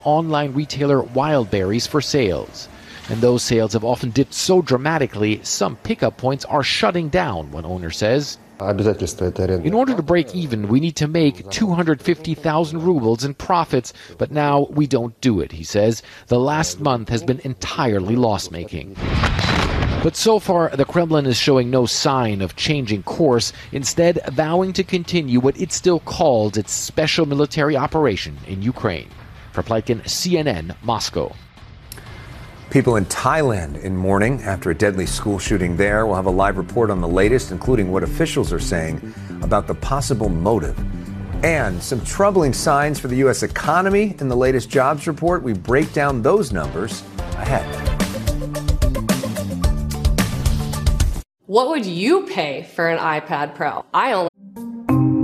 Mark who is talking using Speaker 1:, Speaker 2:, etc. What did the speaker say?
Speaker 1: online retailer Wildberries for sales. And those sales have often dipped so dramatically, some pickup points are shutting down, one owner says. In order to break even, we need to make 250,000 rubles in profits, but now we don't do it, he says. The last month has been entirely loss-making. But so far, the Kremlin is showing no sign of changing course, instead vowing to continue what it still calls its special military operation in Ukraine. For Plotkin, CNN, Moscow.
Speaker 2: People in Thailand in mourning after a deadly school shooting there. We'll have a live report on the latest, including what officials are saying about the possible motive. And some troubling signs for the U.S. economy in the latest jobs report. We break down those numbers ahead.
Speaker 3: What would you pay for an iPad Pro? I only